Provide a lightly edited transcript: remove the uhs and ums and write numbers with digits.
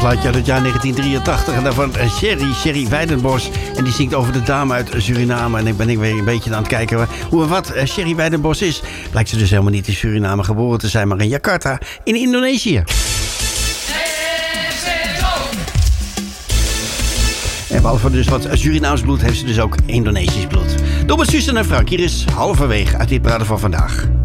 plaatje uit het jaar 1983. En daarvan Sherry Weidenbos. En die zingt over de dame uit Suriname. En ik ben weer een beetje aan het kijken hoe en wat Sherry Weidenbos is. Blijkt ze dus helemaal niet in Suriname geboren te zijn, maar in Jakarta in Indonesië. En behalve dus wat Surinaams bloed heeft ze dus ook Indonesisch bloed. Door met Susan en Frank. Hier is halverwege uit dit praten van vandaag.